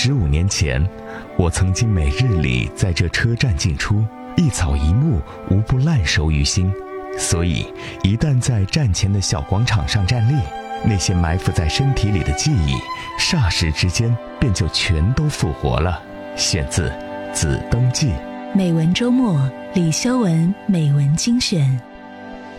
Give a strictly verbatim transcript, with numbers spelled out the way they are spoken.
十五年前，我曾经每日里在这车站进出，一草一木无不烂熟于心。所以一旦在站前的小广场上站立，那些埋伏在身体里的记忆，霎时之间便就全都复活了。选自《紫灯记》。 美文周末，李修文美文精选。